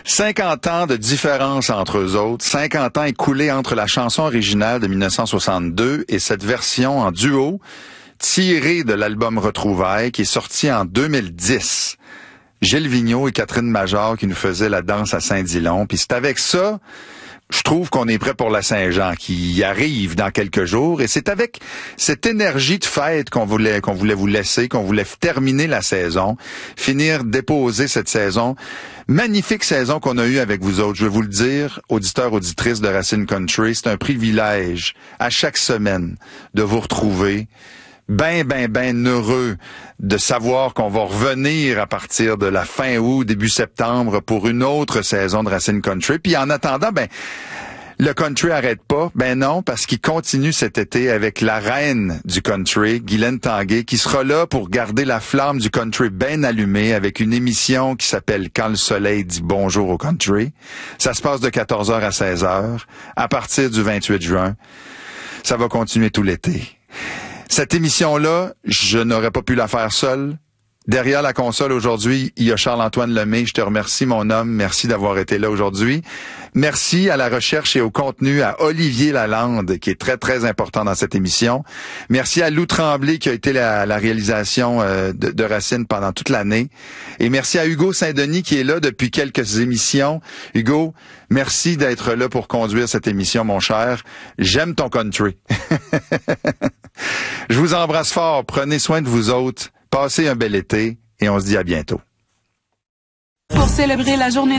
50 ans de différence entre eux autres, 50 ans écoulés entre la chanson originale de 1962 et cette version en duo tirée de l'album Retrouvailles qui est sorti en 2010. Gilles Vigneault et Catherine Major qui nous faisaient la danse à Saint-Dillon. Puis c'est avec ça, je trouve qu'on est prêt pour la Saint-Jean qui arrive dans quelques jours. Et c'est avec cette énergie de fête qu'on voulait vous laisser, qu'on voulait terminer la saison, finir, déposer cette saison. Magnifique saison qu'on a eue avec vous autres. Je vais vous le dire, auditeurs, auditrices de Racine Country, c'est un privilège à chaque semaine de vous retrouver. Ben heureux de savoir qu'on va revenir à partir de la fin août, début septembre pour une autre saison de Racine Country. Puis en attendant, le country arrête pas. Ben non, parce qu'il continue cet été avec la reine du country, Guylaine Tanguay, qui sera là pour garder la flamme du country bien allumée avec une émission qui s'appelle Quand le soleil dit bonjour au country. Ça se passe de 14h à 16h à partir du 28 juin. Ça va continuer tout l'été. Cette émission-là, je n'aurais pas pu la faire seule. Derrière la console aujourd'hui, il y a Charles-Antoine Lemay. Je te remercie, mon homme. Merci d'avoir été là aujourd'hui. Merci à la recherche et au contenu à Olivier Lalande, qui est très, très important dans cette émission. Merci à Lou Tremblay, qui a été la réalisation de Racine pendant toute l'année. Et merci à Hugo Saint-Denis, qui est là depuis quelques émissions. Hugo, merci d'être là pour conduire cette émission, mon cher. J'aime ton country. Je vous embrasse fort. Prenez soin de vous autres. Passez un bel été et on se dit à bientôt. Pour célébrer la journée